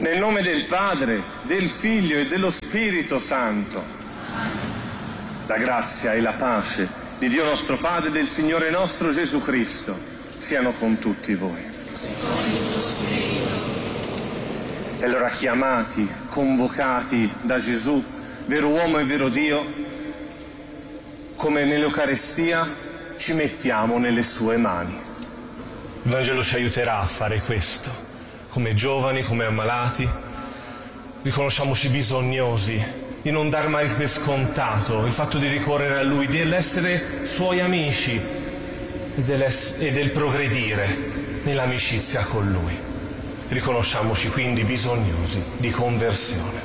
Nel nome del Padre, del Figlio e dello Spirito Santo. La grazia e la pace di Dio nostro Padre e del Signore nostro Gesù Cristo siano con tutti voi. E allora, chiamati, convocati da Gesù, vero uomo e vero Dio, come nell'Eucarestia ci mettiamo nelle sue mani. Il Vangelo ci aiuterà a fare questo. Come giovani, come ammalati, riconosciamoci bisognosi di non dar mai per scontato il fatto di ricorrere a Lui, di essere Suoi amici e del progredire nell'amicizia con Lui. Riconosciamoci quindi bisognosi di conversione.